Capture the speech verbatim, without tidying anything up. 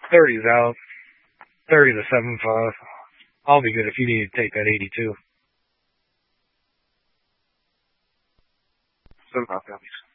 thirty's out. thirty to seven five. I'll be good if you need to take that eighty-two. seven five copies.